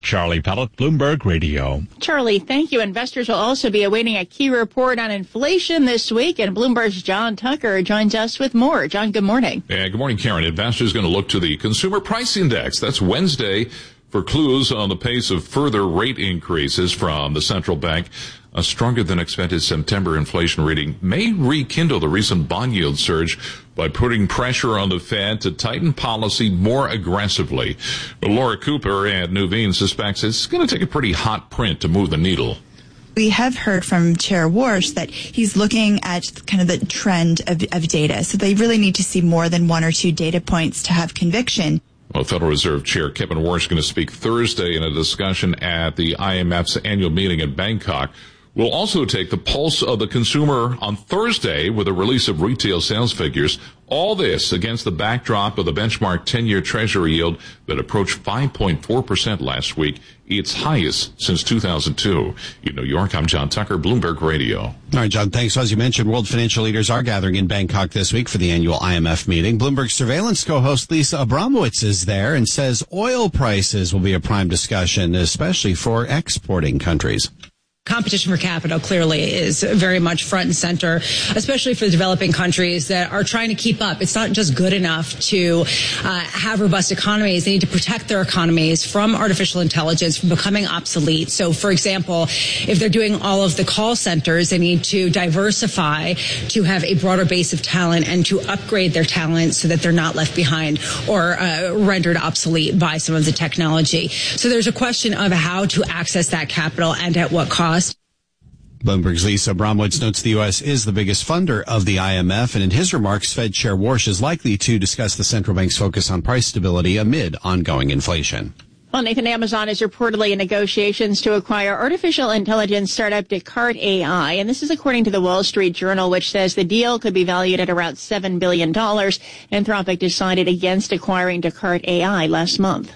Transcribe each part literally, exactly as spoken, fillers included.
Charlie Pellet, Bloomberg Radio. Charlie, thank you. Investors will also be awaiting a key report on inflation this week, and Bloomberg's John Tucker joins us with more. John, good morning. Yeah, good morning, Karen. Investors going to look to the Consumer Price Index. That's Wednesday for clues on the pace of further rate increases from the central bank. A stronger than expected September inflation reading may rekindle the recent bond yield surge by putting pressure on the Fed to tighten policy more aggressively. But Laura Cooper at Nuveen suspects it's going to take a pretty hot print to move the needle. We have heard from Chair Warsh that he's looking at kind of the trend of, of data. So they really need to see more than one or two data points to have conviction. Well, Federal Reserve Chair Kevin Warsh is going to speak Thursday in a discussion at the I M F's annual meeting in Bangkok. We'll also take the pulse of the consumer on Thursday with a release of retail sales figures. All this against the backdrop of the benchmark ten-year Treasury yield that approached five point four percent last week, its highest since two thousand two. In New York, I'm John Tucker, Bloomberg Radio. All right, John, thanks. So as you mentioned, world financial leaders are gathering in Bangkok this week for the annual I M F meeting. Bloomberg surveillance co-host Lisa Abramowitz is there and says oil prices will be a prime discussion, especially for exporting countries. Competition for capital clearly is very much front and center, especially for the developing countries that are trying to keep up. It's not just good enough to uh, have robust economies. They need to protect their economies from artificial intelligence, from becoming obsolete. So, for example, if they're doing all of the call centers, they need to diversify to have a broader base of talent and to upgrade their talent so that they're not left behind or uh, rendered obsolete by some of the technology. So there's a question of how to access that capital and at what cost. Bloomberg's Lisa Abramowitz notes the U S is the biggest funder of the I M F, and in his remarks, Fed Chair Warsh is likely to discuss the central bank's focus on price stability amid ongoing inflation. Well, Nathan, Amazon is reportedly in negotiations to acquire artificial intelligence startup Descartes A I, and this is according to the Wall Street Journal, which says the deal could be valued at around seven billion dollars. Anthropic decided against acquiring Descartes A I last month.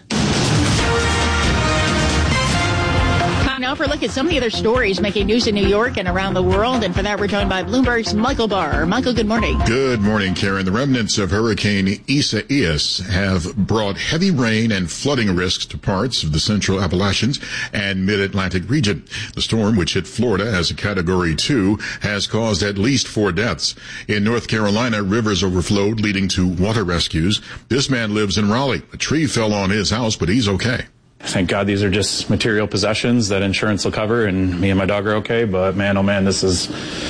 Now for a look at some of the other stories making news in New York and around the world. And for that, we're joined by Bloomberg's Michael Barr. Michael, good morning. Good morning, Karen. The remnants of Hurricane Isaias have brought heavy rain and flooding risks to parts of the central Appalachians and mid-Atlantic region. The storm, which hit Florida as a Category two, has caused at least four deaths. In North Carolina, rivers overflowed, leading to water rescues. This man lives in Raleigh. A tree fell on his house, but he's okay. Thank God these are just material possessions that insurance will cover, and me and my dog are okay. But man, oh man, this is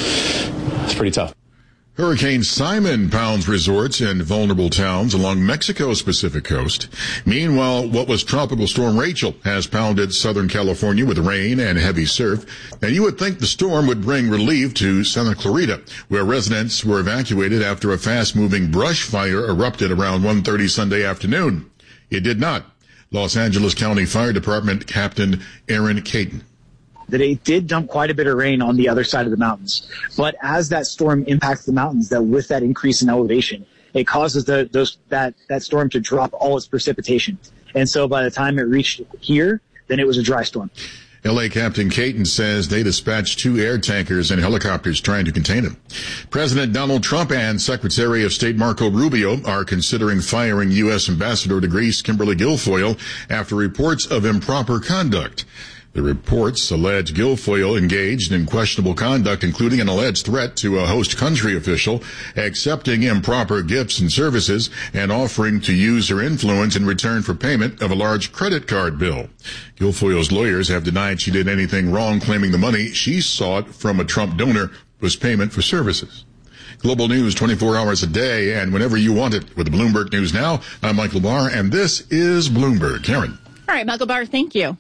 it's pretty tough. Hurricane Simon pounds resorts and vulnerable towns along Mexico's Pacific coast. Meanwhile, what was Tropical Storm Rachel has pounded Southern California with rain and heavy surf. And you would think the storm would bring relief to Santa Clarita, where residents were evacuated after a fast-moving brush fire erupted around one thirty Sunday afternoon. It did not. Los Angeles County Fire Department Captain Aaron Caton. That it did dump quite a bit of rain on the other side of the mountains. But as that storm impacts the mountains, that with that increase in elevation, it causes the, those, that, that storm to drop all its precipitation. And so by the time it reached here, then it was a dry storm. L A Captain Caton says they dispatched two air tankers and helicopters trying to contain him. President Donald Trump and Secretary of State Marco Rubio are considering firing U S Ambassador to Greece Kimberly Guilfoyle after reports of improper conduct. The reports allege Guilfoyle engaged in questionable conduct, including an alleged threat to a host country official, accepting improper gifts and services, and offering to use her influence in return for payment of a large credit card bill. Guilfoyle's lawyers have denied she did anything wrong, claiming the money she sought from a Trump donor was payment for services. Global news twenty-four hours a day and whenever you want it with Bloomberg News Now. I'm Michael Barr, and this is Bloomberg. Karen. All right, Michael Barr, thank you.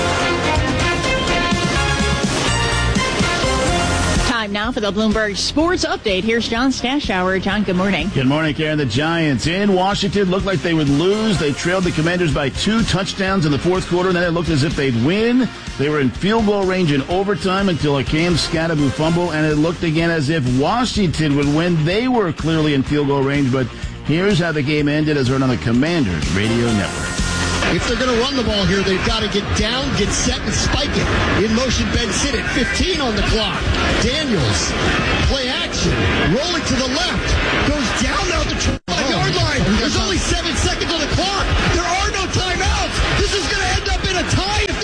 Time now for the Bloomberg Sports Update. Here's John Stashower. John, good morning. Good morning, Karen. The Giants in Washington looked like they would lose. They trailed the Commanders by two touchdowns in the fourth quarter, and then it looked as if they'd win. They were in field goal range in overtime until a Cam Scatterbo fumble, and it looked again as if Washington would win. They were clearly in field goal range, but here's how the game ended as heard on the Commanders Radio Network. If they're going to run the ball here, they've got to get down, get set, and spike it. In motion, Ben Sinnott, fifteen on the clock. Daniels, play action, rolling to the left, goes down now the twenty-five-yard line. There's only seven seconds on the clock. There are no timeouts. This is going to end up in a tie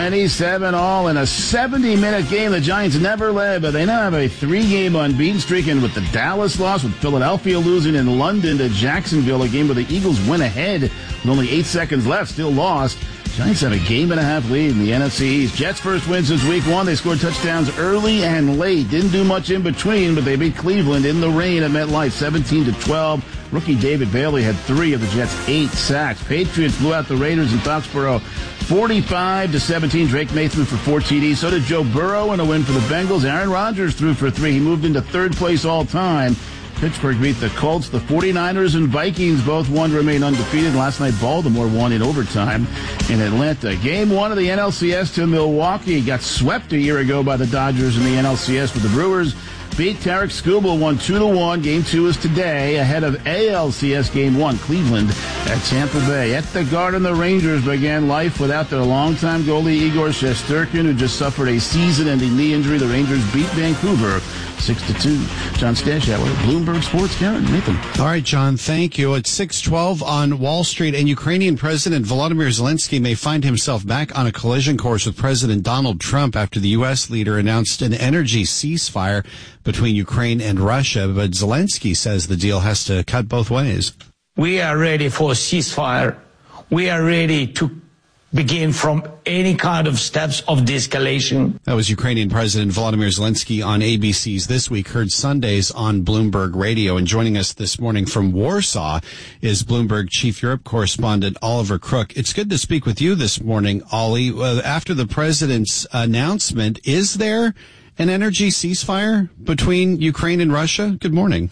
twenty-seven all in a seventy-minute game. The Giants never led, but they now have a three-game unbeaten streak, and with the Dallas loss, with Philadelphia losing in London to Jacksonville, a game where the Eagles went ahead with only eight seconds left, still lost. Giants have a game and a half lead in the N F C East. Jets' first win since week one. They scored touchdowns early and late. Didn't do much in between, but they beat Cleveland in the rain at MetLife, seventeen to twelve. Rookie David Bailey had three of the Jets' eight sacks. Patriots blew out the Raiders in Foxborough, forty-five to seventeen. Drake Mason for four T Ds. So did Joe Burrow in a win for the Bengals. Aaron Rodgers threw for three. He moved into third place all time. Pittsburgh beat the Colts. The forty-niners and Vikings both won to remain undefeated. Last night, Baltimore won in overtime in Atlanta. Game one of the N L C S to Milwaukee. Got swept a year ago by the Dodgers in the N L C S with the Brewers. Beat Tarek Skubal, won two to one. Game two is today, ahead of A L C S Game one, Cleveland at Tampa Bay. At the Garden, the Rangers began life without their longtime goalie Igor Shesterkin, who just suffered a season-ending knee injury. The Rangers beat Vancouver six to two. John Stashauer, Bloomberg Sports. Karen, Nathan. All right, John, thank you. It's six twelve on Wall Street, and Ukrainian President Volodymyr Zelensky may find himself back on a collision course with President Donald Trump after the U S leader announced an energy ceasefire between Ukraine and Russia. But Zelensky says the deal has to cut both ways. We are ready for a ceasefire. We are ready to begin from any kind of steps of de-escalation. That was Ukrainian President Volodymyr Zelensky on A B C's This Week, heard Sundays on Bloomberg Radio. And joining us this morning from Warsaw is Bloomberg Chief Europe Correspondent Oliver Crook. It's good to speak with you this morning, Ollie. Uh, after the president's announcement, is there an energy ceasefire between Ukraine and Russia? Good morning.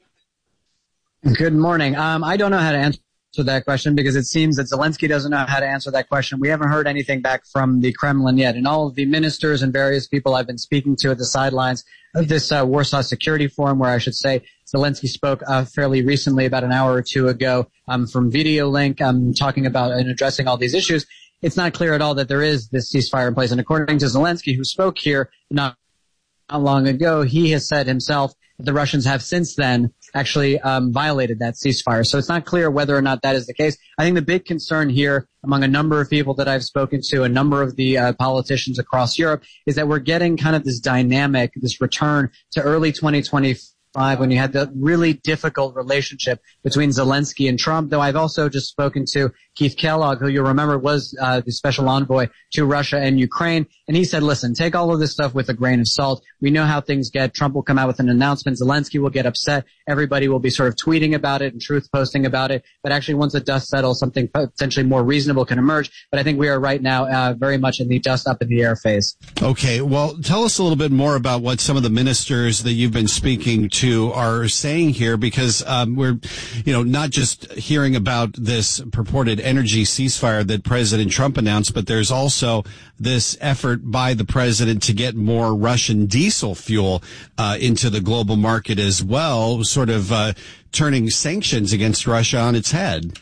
Good morning. Um, I don't know how to answer that question because it seems that Zelensky doesn't know how to answer that question. We haven't heard anything back from the Kremlin yet. And all of the ministers and various people I've been speaking to at the sidelines of this uh, Warsaw Security Forum, where I should say Zelensky spoke uh, fairly recently, about an hour or two ago, um, from video link, um, talking about and addressing all these issues. It's not clear at all that there is this ceasefire in place. And according to Zelensky, who spoke here not, not long ago, he has said himself that the Russians have since then actually um, violated that ceasefire. So it's not clear whether or not that is the case. I think the big concern here among a number of people that I've spoken to, a number of the uh, politicians across Europe, is that we're getting kind of this dynamic, this return to early twenty twenty-five when you had the really difficult relationship between Zelensky and Trump, though I've also just spoken to Keith Kellogg, who you'll remember was uh, the special envoy to Russia and Ukraine. And he said, listen, take all of this stuff with a grain of salt. We know how things get. Trump will come out with an announcement. Zelensky will get upset. Everybody will be sort of tweeting about it and truth posting about it. But actually, once the dust settles, something potentially more reasonable can emerge. But I think we are right now uh, very much in the dust up in the air phase. Okay. Well, tell us a little bit more about what some of the ministers that you've been speaking to are saying here, because um, we're, you know, not just hearing about this purported energy ceasefire that President Trump announced, but there's also this effort by the president to get more Russian diesel fuel uh, into the global market as well, sort of uh, turning sanctions against Russia on its head.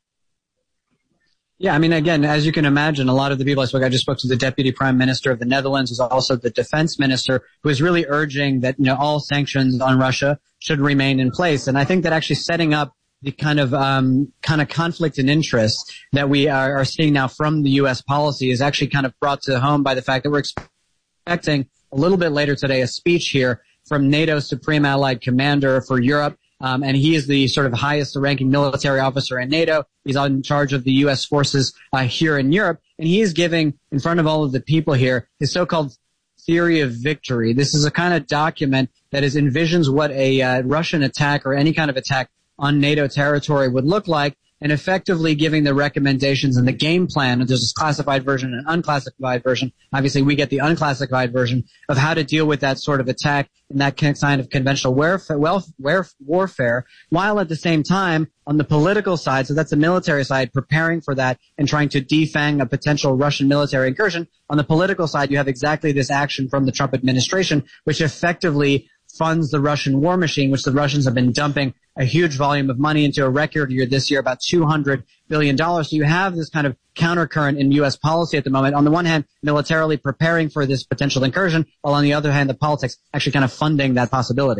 Yeah, I mean, again, as you can imagine, a lot of the people I spoke, I just spoke to the Deputy Prime Minister of the Netherlands, who's also the Defense Minister, who is really urging that, you know, all sanctions on Russia should remain in place. And I think that actually setting up the kind of um, kind of conflict and interest that we are, are seeing now from the U S policy is actually kind of brought to home by the fact that we're expecting a little bit later today a speech here from NATO's Supreme Allied Commander for Europe. Um, and he is the sort of highest ranking military officer in NATO. He's in charge of the U S forces uh, here in Europe. And he is giving, in front of all of the people here, his so-called theory of victory. This is a kind of document that is envisions what a uh, Russian attack or any kind of attack on NATO territory would look like, and effectively giving the recommendations and the game plan. And there's a classified version and an unclassified version. Obviously, we get the unclassified version of how to deal with that sort of attack and that kind of conventional warfare, warfare, while at the same time, on the political side, so that's the military side, preparing for that and trying to defang a potential Russian military incursion. On the political side, you have exactly this action from the Trump administration, which effectively funds the Russian war machine, which the Russians have been dumping a huge volume of money into, a record year this year, about two hundred billion dollars. So you have this kind of countercurrent in U S policy at the moment. On the one hand, militarily preparing for this potential incursion, while on the other hand, the politics actually kind of funding that possibility.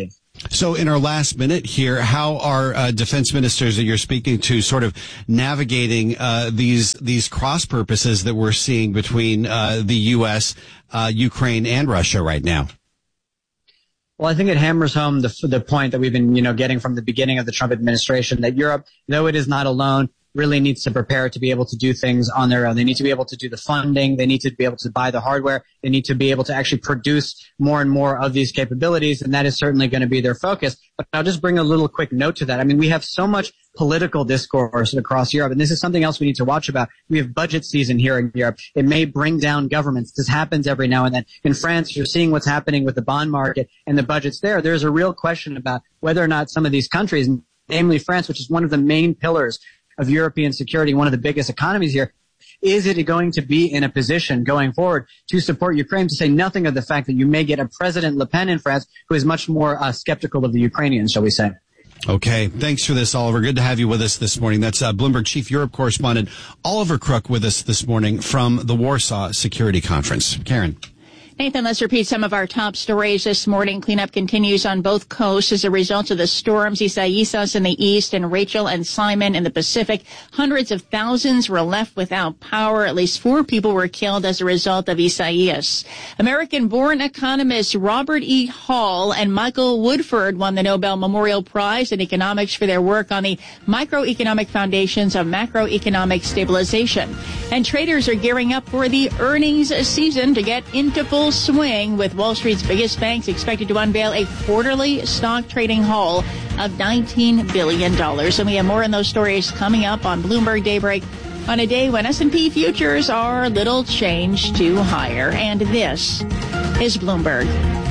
So in our last minute here, how are uh, defense ministers that you're speaking to sort of navigating uh, these these cross purposes that we're seeing between uh, the U S, uh, Ukraine, and Russia right now? Well, I think it hammers home the the point that we've been, you know, getting from the beginning of the Trump administration, that Europe, though it is not alone, really needs to prepare to be able to do things on their own. They need to be able to do the funding. They need to be able to buy the hardware. They need to be able to actually produce more and more of these capabilities, and that is certainly going to be their focus. But I'll just bring a little quick note to that. I mean, we have so much political discourse across Europe, and this is something else we need to watch about. We have budget season here in Europe. It may bring down governments. This happens every now and then. In France, you're seeing what's happening with the bond market and the budgets there. There's a real question about whether or not some of these countries, namely France, which is one of the main pillars of European security, one of the biggest economies here, is it going to be in a position going forward to support Ukraine, to say nothing of the fact that you may get a President Le Pen in France who is much more uh, skeptical of the Ukrainians, shall we say. Okay. Thanks for this, Oliver. Good to have you with us this morning. That's uh, Bloomberg Chief Europe Correspondent Oliver Crook with us this morning from the Warsaw Security Conference. Karen. Nathan, let's repeat some of our top stories this morning. Cleanup continues on both coasts as a result of the storms Isaias in the east and Rachel and Simon in the Pacific. Hundreds of thousands were left without power. At least four people were killed as a result of Isaias. American-born economists Robert E. Hall and Michael Woodford won the Nobel Memorial Prize in Economics for their work on the microeconomic foundations of macroeconomic stabilization. And traders are gearing up for the earnings season to get into full swing, with Wall Street's biggest banks expected to unveil a quarterly stock trading haul of nineteen billion dollars. And we have more on those stories coming up on Bloomberg Daybreak on a day when S and P futures are little changed to higher. And this is Bloomberg.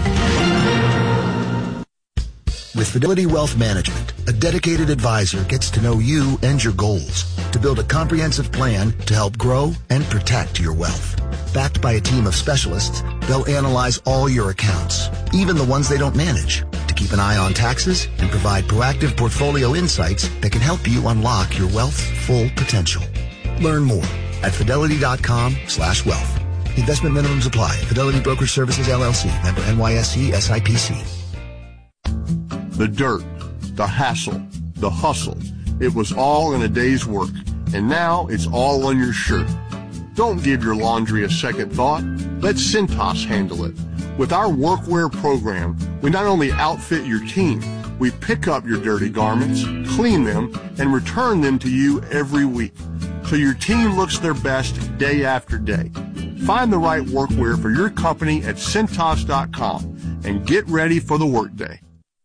With Fidelity Wealth Management, a dedicated advisor gets to know you and your goals to build a comprehensive plan to help grow and protect your wealth. Backed by a team of specialists, they'll analyze all your accounts, even the ones they don't manage, to keep an eye on taxes and provide proactive portfolio insights that can help you unlock your wealth's full potential. Learn more at fidelity.com slash wealth. Investment minimums apply. Fidelity Brokerage Services, L L C. Member N Y S E S I P C. The dirt, the hassle, the hustle. It was all in a day's work, and now it's all on your shirt. Don't give your laundry a second thought. Let Cintas handle it. With our workwear program, we not only outfit your team, we pick up your dirty garments, clean them, and return them to you every week, so your team looks their best day after day. Find the right workwear for your company at Cintas dot com and get ready for the workday.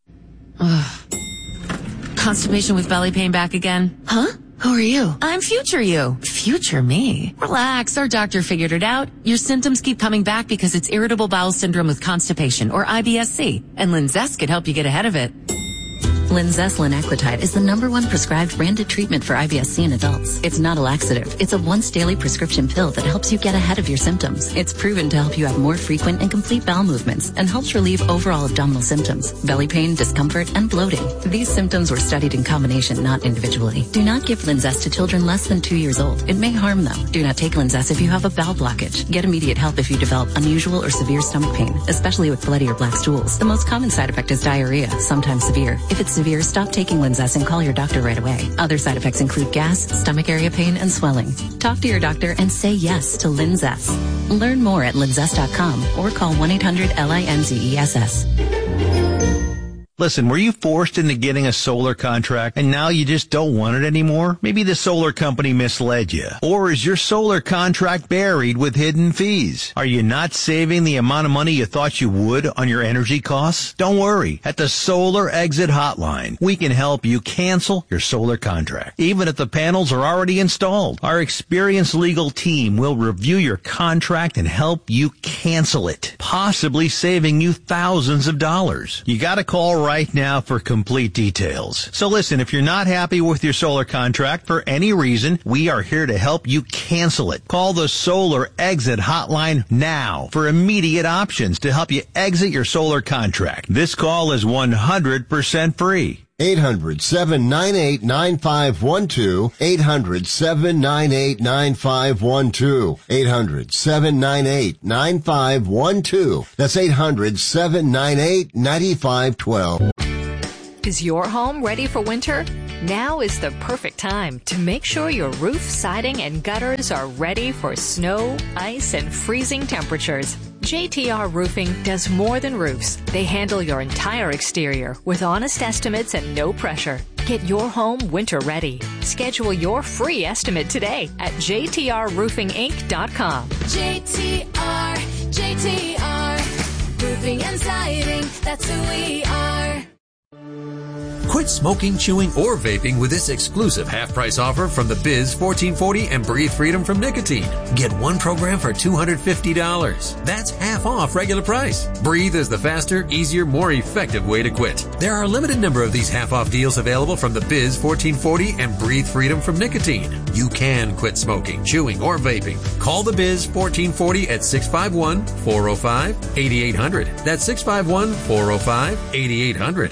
Ugh. Constipation with belly pain back again? Huh? Who are you? I'm future you. Future me? Relax, our doctor figured it out. Your symptoms keep coming back because it's irritable bowel syndrome with constipation, or I B S C, and Linzess could help you get ahead of it. Linzess linaclotide is the number one prescribed branded treatment for I B S C in adults. It's not a laxative. It's a once daily prescription pill that helps you get ahead of your symptoms. It's proven to help you have more frequent and complete bowel movements and helps relieve overall abdominal symptoms, belly pain, discomfort, and bloating. These symptoms were studied in combination, not individually. Do not give Linzess to children less than two years old. It may harm them. Do not take Linzess if you have a bowel blockage. Get immediate help if you develop unusual or severe stomach pain, especially with bloody or black stools. The most common side effect is diarrhea, sometimes severe. If it's severe, stop taking Linzess and call your doctor right away. Other side effects include gas, stomach area pain, and swelling. Talk to your doctor and say yes to Linzess. Learn more at linzess dot com or call one eight hundred L I N Z E S S. Listen, were you forced into getting a solar contract and now you just don't want it anymore? Maybe the solar company misled you. Or is your solar contract buried with hidden fees? Are you not saving the amount of money you thought you would on your energy costs? Don't worry. At the Solar Exit Hotline, we can help you cancel your solar contract, even if the panels are already installed. Our experienced legal team will review your contract and help you cancel it, possibly saving you thousands of dollars. You gotta call right now for complete details. So listen, if you're not happy with your solar contract for any reason, we are here to help you cancel it. Call the Solar Exit Hotline now for immediate options to help you exit your solar contract. This call is one hundred percent free. eight hundred, seven nine eight, nine five one two. eight hundred, seven nine eight, nine five one two. eight hundred, seven nine eight, nine five one two. That's eight hundred, seven nine eight, nine five one two. Is your home ready for winter? Now is the perfect time to make sure your roof, siding, and gutters are ready for snow, ice, and freezing temperatures. J T R Roofing does more than roofs. They handle your entire exterior with honest estimates and no pressure. Get your home winter ready. Schedule your free estimate today at j t r roofing inc dot com. J T R, J T R, roofing and siding, that's who we are. Quit smoking, chewing, or vaping with this exclusive half-price offer from the Biz fourteen forty and Breathe Freedom from Nicotine. Get one program for two hundred fifty dollars. That's half off regular price. Breathe is the faster, easier, more effective way to quit. There are a limited number of these half-off deals available from the Biz fourteen forty and Breathe Freedom from Nicotine. You can quit smoking, chewing, or vaping. Call the Biz fourteen forty at six five one, four oh five, eight eight hundred. That's six five one, four oh five, eight eight hundred.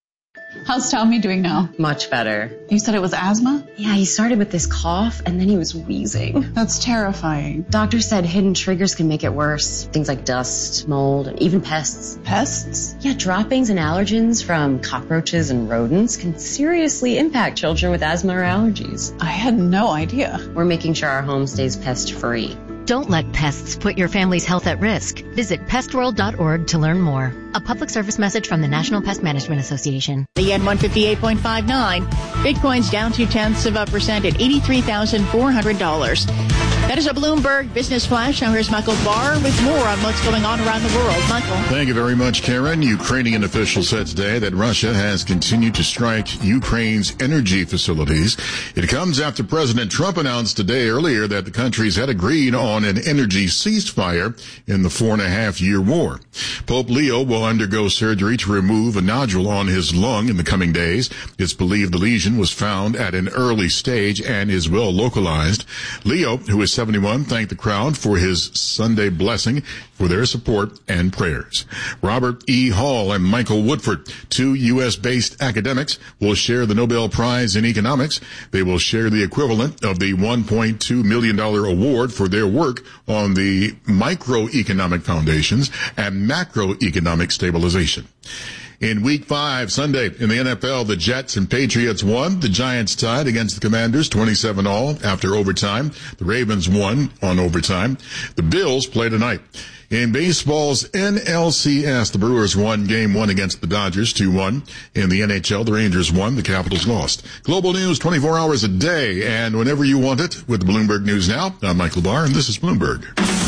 How's Tommy doing now? Much better. You said it was asthma? Yeah, he started with this cough and then he was wheezing. That's terrifying. Doctor said hidden triggers can make it worse. Things like dust, mold, and even pests. Pests? Yeah, droppings and allergens from cockroaches and rodents can seriously impact children with asthma or allergies. I had no idea. We're making sure our home stays pest-free. Don't let pests put your family's health at risk. Visit pest world dot org to learn more. A public service message from the National Pest Management Association. The yen one fifty-eight point five nine. Bitcoin's down two tenths of a percent at eighty-three thousand four hundred dollars. That is a Bloomberg Business Flash. Now here's Michael Barr with more on what's going on around the world. Michael. Thank you very much, Karen. Ukrainian officials said today that Russia has continued to strike Ukraine's energy facilities. It comes after President Trump announced today earlier that the countries had agreed on an energy ceasefire in the four and a half year war. Pope Leo will undergo surgery to remove a nodule on his lung in the coming days. It's believed the lesion was found at an early stage and is well localized. Leo, who is seventy-one, thanked the crowd for his Sunday blessing for their support and prayers. Robert E. Hall and Michael Woodford, two U S based academics, will share the Nobel Prize in Economics. They will share the equivalent of the one point two million dollars award for their work on the microeconomic foundations and macroeconomic stabilization. In week five, Sunday, in the N F L, the Jets and Patriots won. The Giants tied against the Commanders, twenty-seven all after overtime. The Ravens won on overtime. The Bills play tonight. In baseball's N L C S, the Brewers won game one against the Dodgers, two one. In the N H L, the Rangers won, the Capitals lost. Global news twenty-four hours a day, and whenever you want it, with Bloomberg News Now. I'm Michael Barr, and this is Bloomberg.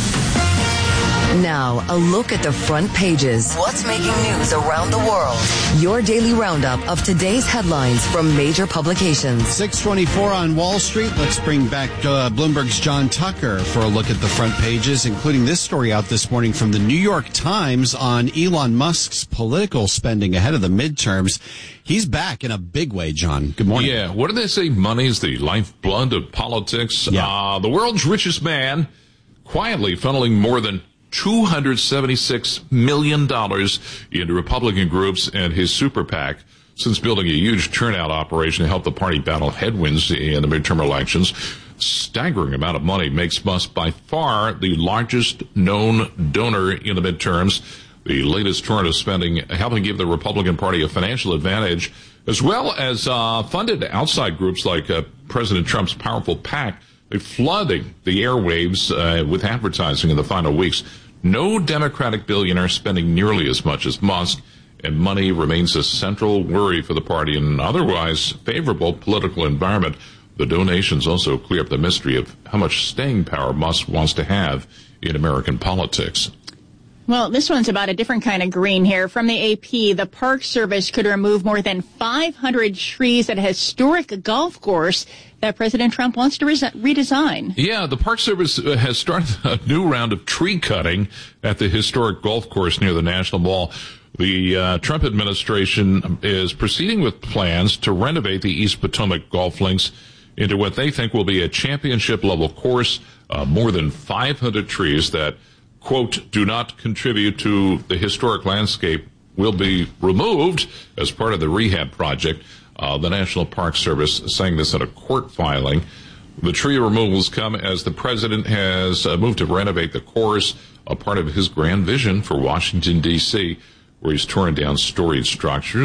Now, a look at the front pages. What's making news around the world? Your daily roundup of today's headlines from major publications. six twenty-four on Wall Street. Let's bring back uh, Bloomberg's John Tucker for a look at the front pages, including this story out this morning from the New York Times on Elon Musk's political spending ahead of the midterms. He's back in a big way, John. Good morning. Yeah, what do they say? Money is the lifeblood of politics. Yeah. Uh, the world's richest man quietly funneling more than two hundred seventy-six million dollars into Republican groups and his super PAC since building a huge turnout operation to help the party battle headwinds in the midterm elections. Staggering amount of money makes Musk by far the largest known donor in the midterms. The latest torrent of spending helping give the Republican Party a financial advantage, as well as uh, funded outside groups like uh, President Trump's powerful PAC. They're flooding the airwaves uh, with advertising in the final weeks. No Democratic billionaire spending nearly as much as Musk, and money remains a central worry for the party in an otherwise favorable political environment. The donations also clear up the mystery of how much staying power Musk wants to have in American politics. Well, this one's about a different kind of green here. From the A P, the Park Service could remove more than five hundred trees at a historic golf course that President Trump wants to res- redesign. Yeah, the Park Service has started a new round of tree cutting at the historic golf course near the National Mall. The uh, Trump administration is proceeding with plans to renovate the East Potomac golf links into what they think will be a championship-level course. Uh, more than five hundred trees that, quote, do not contribute to the historic landscape will be removed as part of the rehab project. Uh, the National Park Service saying this in a court filing. The tree removals come as the president has uh, moved to renovate the course, a part of his grand vision for Washington, D C, where he's torn down storied structures,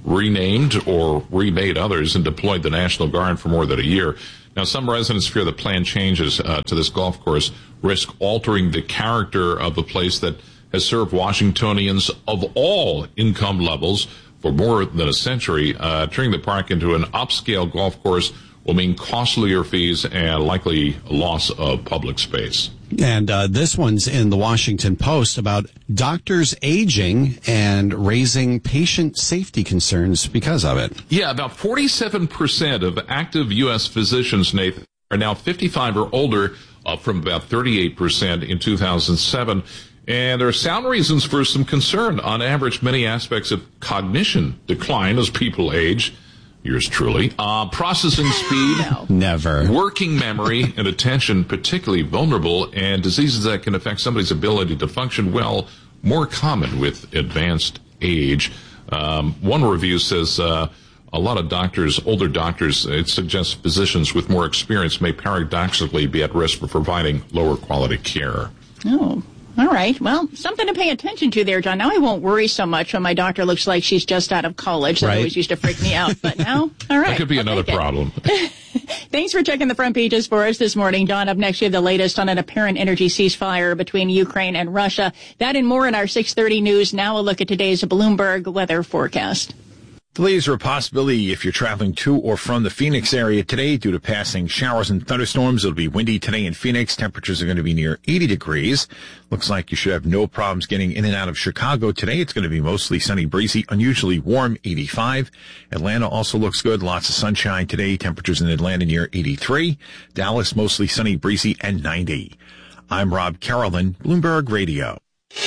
renamed or remade others and deployed the National Guard for more than a year. Now, some residents fear the planned changes uh, to this golf course risk altering the character of a place that has served Washingtonians of all income levels for more than a century. Uh, turning the park into an upscale golf course will mean costlier fees and likely loss of public space. And uh, this one's in the Washington Post about doctors aging and raising patient safety concerns because of it. Yeah, about forty-seven percent of active U S physicians, Nathan, are now fifty-five or older, up from about thirty-eight percent in two thousand seven. And there are sound reasons for some concern. On average, many aspects of cognition decline as people age. Yours truly. Uh, processing speed. No. Never. Working memory and attention particularly vulnerable, and diseases that can affect somebody's ability to function well, more common with advanced age. Um, one review says uh, a lot of doctors, older doctors, it suggests physicians with more experience may paradoxically be at risk for providing lower quality care. Oh. All right. Well, something to pay attention to there, John. Now I won't worry so much when my doctor looks like she's just out of college. That right. always used to freak me out. But now, all right. That could be I'll another problem. Thanks for checking the front pages for us this morning, Don. Up next, we have the latest on an apparent energy ceasefire between Ukraine and Russia. That and more in our six thirty news. Now a look at today's Bloomberg weather forecast. Delays are a possibility if you're traveling to or from the Phoenix area today due to passing showers and thunderstorms. It'll be windy today in Phoenix. Temperatures are going to be near eighty degrees. Looks like you should have no problems getting in and out of Chicago today. It's going to be mostly sunny, breezy, unusually warm, eighty-five. Atlanta also looks good. Lots of sunshine today. Temperatures in Atlanta near eighty-three. Dallas mostly sunny, breezy, and ninety. I'm Rob Carolyn, Bloomberg Radio.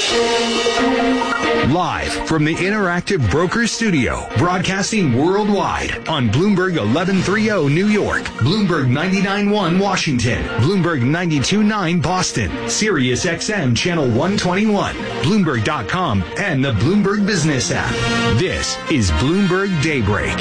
Live from the Interactive Brokers Studio, broadcasting worldwide on Bloomberg eleven thirty New York, Bloomberg ninety-nine point one Washington, Bloomberg ninety-two point nine Boston, Sirius X M Channel one twenty-one, Bloomberg dot com, and the Bloomberg Business app. This is Bloomberg Daybreak.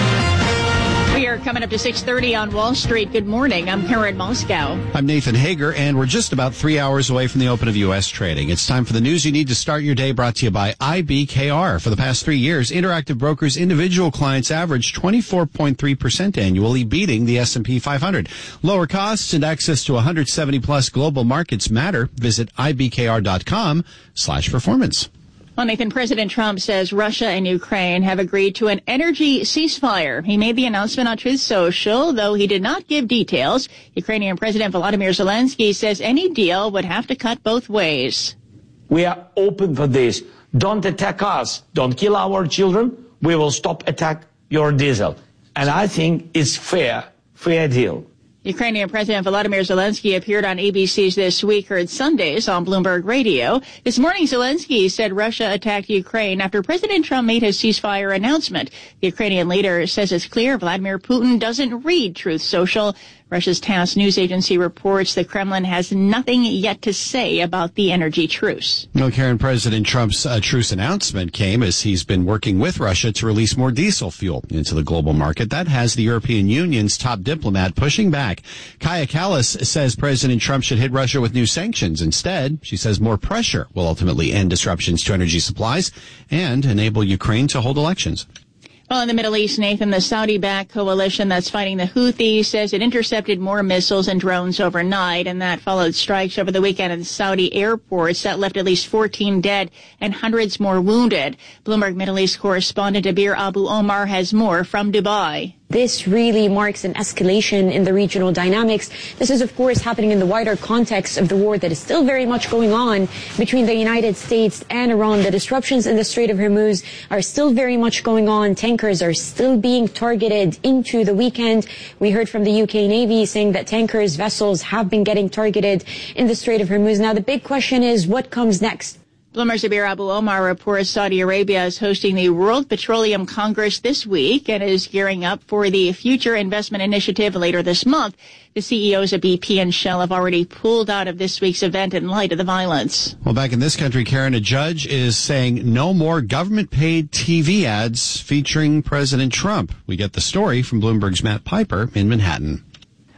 We are coming up to six thirty on Wall Street. Good morning. I'm Karen Moscow. I'm Nathan Hager, and we're just about three hours away from the open of U S trading. It's time for the news you need to start your day, brought to you by I B K R. For the past three years, Interactive Brokers individual clients averaged twenty-four point three percent annually, beating the S and P five hundred. Lower costs and access to one hundred seventy plus global markets matter. Visit I B K R dot com slash performance. Well, Nathan, President Trump says Russia and Ukraine have agreed to an energy ceasefire. He made the announcement on Truth Social, though he did not give details. Ukrainian President Volodymyr Zelensky says any deal would have to cut both ways. We are open for this. Don't attack us. Don't kill our children. We will stop attack your diesel. And I think it's fair, fair deal. Ukrainian President Volodymyr Zelensky appeared on A B C's This Week, heard Sundays on Bloomberg Radio. This morning, Zelensky said Russia attacked Ukraine after President Trump made his ceasefire announcement. The Ukrainian leader says it's clear Vladimir Putin doesn't read Truth Social. Russia's TASS news agency reports the Kremlin has nothing yet to say about the energy truce. No, Karen, President Trump's uh, truce announcement came as he's been working with Russia to release more diesel fuel into the global market. That has the European Union's top diplomat pushing back. Kaja Kallas says President Trump should hit Russia with new sanctions. Instead, she says more pressure will ultimately end disruptions to energy supplies and enable Ukraine to hold elections. Well, in the Middle East, Nathan, the Saudi-backed coalition that's fighting the Houthis says it intercepted more missiles and drones overnight, and that followed strikes over the weekend in Saudi airports that left at least fourteen dead and hundreds more wounded. Bloomberg Middle East correspondent Abir Abu Omar has more from Dubai. This really marks an escalation in the regional dynamics. This is, of course, happening in the wider context of the war that is still very much going on between the United States and Iran. The disruptions in the Strait of Hormuz are still very much going on. Tankers are still being targeted into the weekend. We heard from the U K Navy saying that tankers, vessels have been getting targeted in the Strait of Hormuz. Now, the big question is what comes next? Bloomberg's Abir Abu Omar reports Saudi Arabia is hosting the World Petroleum Congress this week and is gearing up for the Future Investment Initiative later this month. The C E Os of B P and Shell have already pulled out of this week's event in light of the violence. Well, back in this country, Karen, a judge is saying no more government-paid T V ads featuring President Trump. We get the story from Bloomberg's Matt Piper in Manhattan.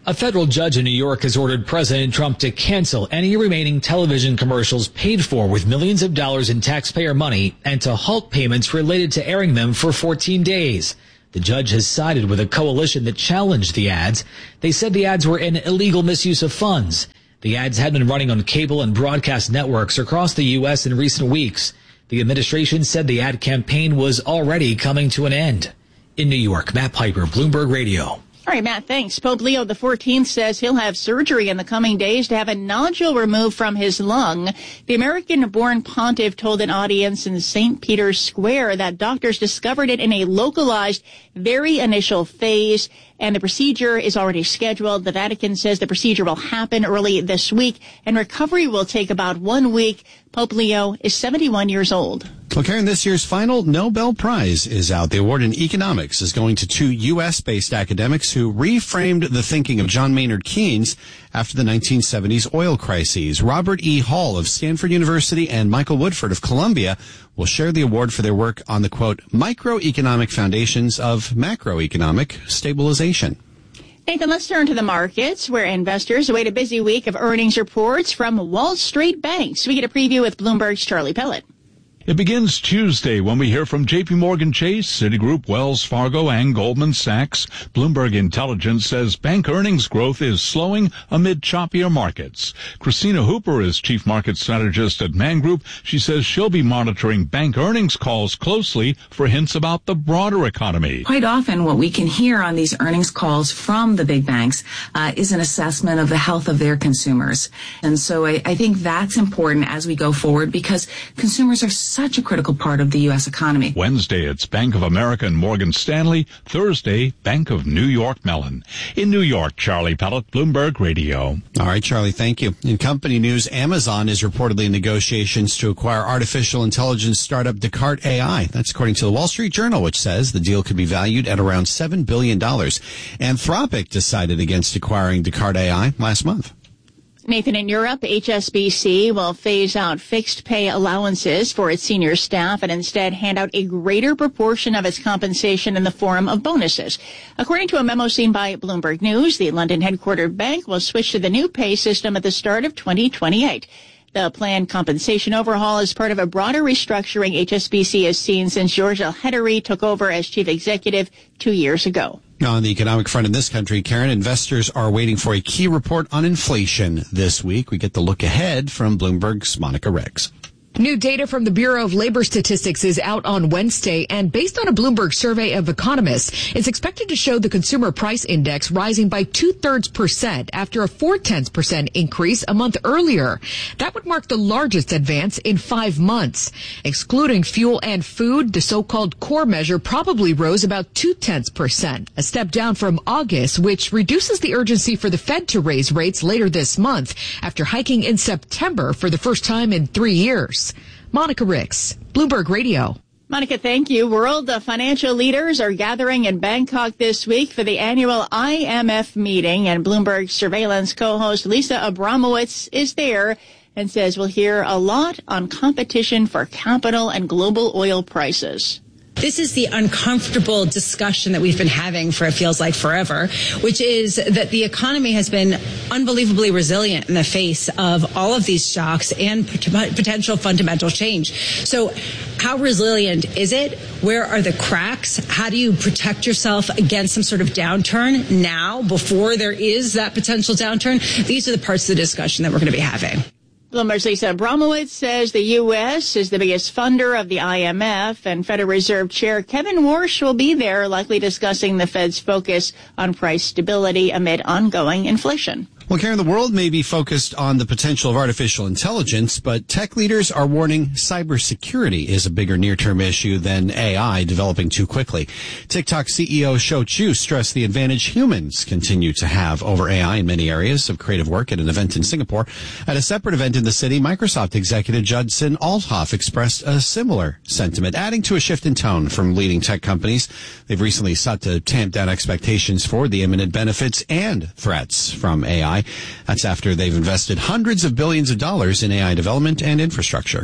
A federal judge in New York has ordered President Trump to cancel any remaining television commercials paid for with millions of dollars in taxpayer money and to halt payments related to airing them for fourteen days. The judge has sided with a coalition that challenged the ads. They said the ads were an illegal misuse of funds. The ads had been running on cable and broadcast networks across the U S in recent weeks. The administration said the ad campaign was already coming to an end. In New York, Matt Piper, Bloomberg Radio. All right, Matt, thanks. Pope Leo the fourteenth says he'll have surgery in the coming days to have a nodule removed from his lung. The American-born pontiff told an audience in Saint Peter's Square that doctors discovered it in a localized, very initial phase, and the procedure is already scheduled. The Vatican says the procedure will happen early this week, and recovery will take about one week. Pope Leo is seventy-one years old. Well, Karen, this year's final Nobel Prize is out. The award in economics is going to two U S-based academics who reframed the thinking of John Maynard Keynes after the nineteen seventies oil crises. Robert E. Hall of Stanford University and Michael Woodford of Columbia will share the award for their work on the, quote, microeconomic foundations of macroeconomic stabilization. Nathan, let's turn to the markets, where investors await a busy week of earnings reports from Wall Street banks. We get a preview with Bloomberg's Charlie Pellet. It begins Tuesday when we hear from J P Morgan Chase, Citigroup, Wells Fargo, and Goldman Sachs. Bloomberg Intelligence says bank earnings growth is slowing amid choppier markets. Christina Hooper is chief market strategist at Man Group. She says she'll be monitoring bank earnings calls closely for hints about the broader economy. Quite often what we can hear on these earnings calls from the big banks uh, is an assessment of the health of their consumers. And so I, I think that's important as we go forward because consumers are such a critical part of the U S economy. Wednesday, it's Bank of America and Morgan Stanley. Thursday, Bank of New York Mellon. In New York, Charlie Pellet, Bloomberg Radio. All right, Charlie, thank you. In company news, Amazon is reportedly in negotiations to acquire artificial intelligence startup Descartes A I. That's according to the Wall Street Journal, which says the deal could be valued at around seven billion dollars. Anthropic decided against acquiring Descartes A I last month. Nathan, in Europe, H S B C will phase out fixed pay allowances for its senior staff and instead hand out a greater proportion of its compensation in the form of bonuses. According to a memo seen by Bloomberg News, the London-headquartered bank will switch to the new pay system at the start of twenty twenty-eight. The planned compensation overhaul is part of a broader restructuring H S B C has seen since George Elhedery took over as chief executive two years ago. On the economic front in this country, Karen, investors are waiting for a key report on inflation this week. We get the look ahead from Bloomberg's Monica Riggs. New data from the Bureau of Labor Statistics is out on Wednesday, and based on a Bloomberg survey of economists, it's expected to show the consumer price index rising by two-thirds percent after a four-tenths percent increase a month earlier. That would mark the largest advance in five months. Excluding fuel and food, the so-called core measure probably rose about two-tenths percent, a step down from August, which reduces the urgency for the Fed to raise rates later this month after hiking in September for the first time in three years. Monica Ricks, Bloomberg Radio. Monica, thank you. World financial leaders are gathering in Bangkok this week for the annual I M F meeting, and Bloomberg surveillance co-host Lisa Abramowitz is there and says we'll hear a lot on competition for capital and global oil prices. This is the uncomfortable discussion that we've been having for, it feels like, forever, which is that the economy has been unbelievably resilient in the face of all of these shocks and pot- potential fundamental change. So how resilient is it? Where are the cracks? How do you protect yourself against some sort of downturn now before there is that potential downturn? These are the parts of the discussion that we're going to be having. Bloomberg's Lisa Abramowitz says the U S is the biggest funder of the I M F, and Federal Reserve Chair Kevin Warsh will be there, likely discussing the Fed's focus on price stability amid ongoing inflation. Well, Karen, the world may be focused on the potential of artificial intelligence, but tech leaders are warning cybersecurity is a bigger near-term issue than A I developing too quickly. TikTok C E O Shou Chew stressed the advantage humans continue to have over A I in many areas of creative work at an event in Singapore. At a separate event in the city, Microsoft executive Judson Althoff expressed a similar sentiment, adding to a shift in tone from leading tech companies. They've recently sought to tamp down expectations for the imminent benefits and threats from A I. That's after they've invested hundreds of billions of dollars in A I development and infrastructure.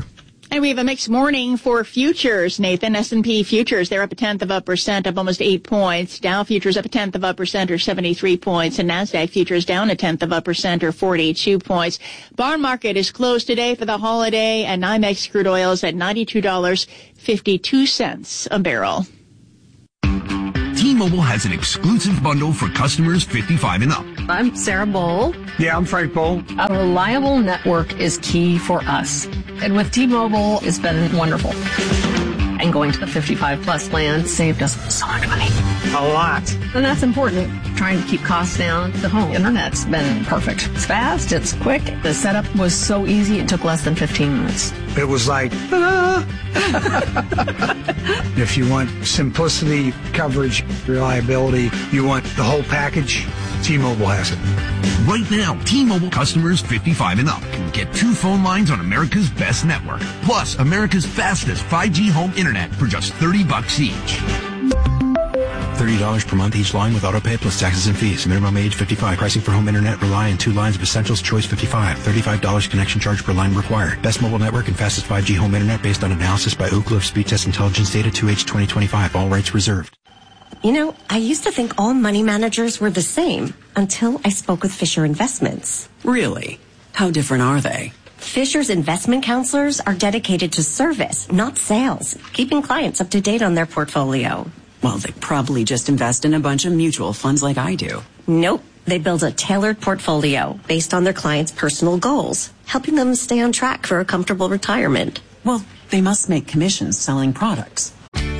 And we have a mixed morning for futures, Nathan. S and P futures, they're up a tenth of a percent, up almost eight points. Dow futures up a tenth of a percent, or seventy-three points. And NASDAQ futures down a tenth of a percent, or forty-two points. Bond market is closed today for the holiday, and NYMEX crude oil is at ninety-two dollars and fifty-two cents a barrel. T-Mobile has an exclusive bundle for customers fifty-five and up. I'm Sarah Bowl. Yeah, I'm Frank Bowl. A reliable network is key for us. And with T-Mobile, it's been wonderful. And going to the fifty-five plus plan saved us so much money. A lot. And that's important. Trying to keep costs down. The home internet's been perfect. It's fast, it's quick. The setup was so easy, it took less than fifteen minutes. It was like, ah. If you want simplicity, coverage, reliability, you want the whole package, T-Mobile has it. Right now, T-Mobile customers fifty-five and up can get two phone lines on America's best network, plus America's fastest five G home internet for just thirty bucks each. thirty dollars per month each line with autopay plus taxes and fees. Minimum age fifty-five. Pricing for home internet rely on two lines of Essentials Choice fifty-five. thirty-five dollars connection charge per line required. Best mobile network and fastest five G home internet based on analysis by Ookla of Speed Test Intelligence Data two H twenty twenty-five. All rights reserved. You know, I used to think all money managers were the same until I spoke with Fisher Investments. Really? How different are they? Fisher's investment counselors are dedicated to service, not sales, keeping clients up to date on their portfolio. Well, they probably just invest in a bunch of mutual funds like I do. Nope. They build a tailored portfolio based on their clients' personal goals, helping them stay on track for a comfortable retirement. Well, they must make commissions selling products.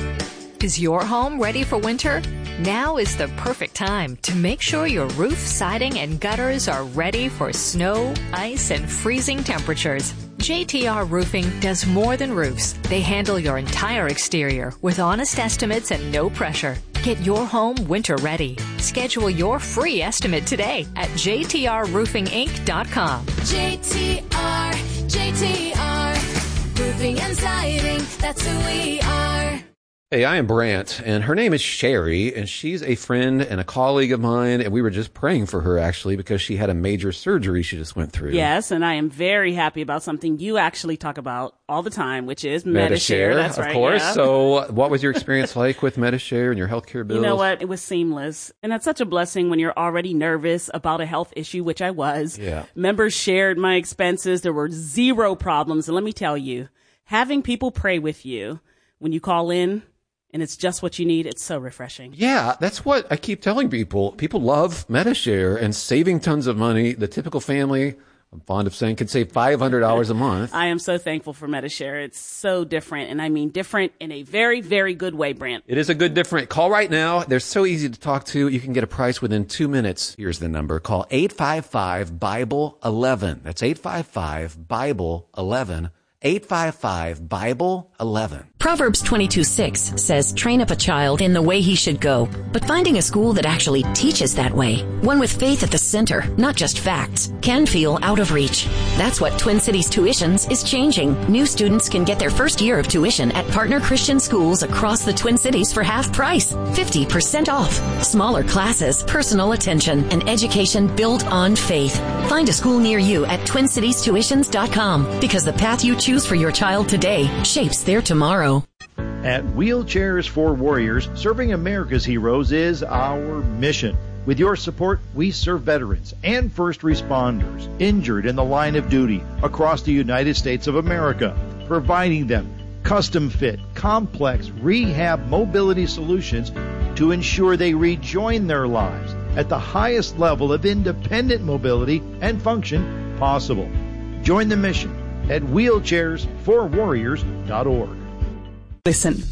Is your home ready for winter? Now is the perfect time to make sure your roof, siding, and gutters are ready for snow, ice, and freezing temperatures. J T R Roofing does more than roofs. They handle your entire exterior with honest estimates and no pressure. Get your home winter ready. Schedule your free estimate today at j t r roofing inc dot com. J T R, J T R, roofing and siding, that's who we are. Hey, I am Brant, and her name is Sherry, and she's a friend and a colleague of mine, and we were just praying for her, actually, because she had a major surgery she just went through. Yes, and I am very happy about something you actually talk about all the time, which is Medi-Share. That's of right, course. yeah. So what was your experience like with Medi-Share and your healthcare bills? You know what? It was seamless. And that's such a blessing when you're already nervous about a health issue, which I was. Yeah. Members shared my expenses. There were zero problems. And let me tell you, having people pray with you when you call in, and it's just what you need, it's so refreshing. Yeah, that's what I keep telling people. People love Medi-Share and saving tons of money. The typical family, I'm fond of saying, could save five hundred dollars a month. I am so thankful for Medi-Share. It's so different, and I mean different in a very, very good way, Brant. It is a good different. Call right now. They're so easy to talk to. You can get a price within two minutes. Here's the number. Call eight five five, Bible eleven. That's eight five five, Bible eleven. eight five five, Bible eleven. Proverbs twenty-two six says, train up a child in the way he should go, but finding a school that actually teaches that way, one with faith at the center, not just facts, can feel out of reach. That's what Twin Cities Tuitions is changing. New students can get their first year of tuition at partner Christian schools across the Twin Cities for half price, fifty percent off. Smaller classes, personal attention, and education built on faith. Find a school near you at twin cities tuitions dot com, because the path you choose for your child today shapes their tomorrow. At Wheelchairs for Warriors, serving America's heroes is our mission. With your support, we serve veterans and first responders injured in the line of duty across the United States of America, providing them custom-fit, complex rehab mobility solutions to ensure they rejoin their lives at the highest level of independent mobility and function possible. Join the mission at wheelchairs for warriors dot org. Listen.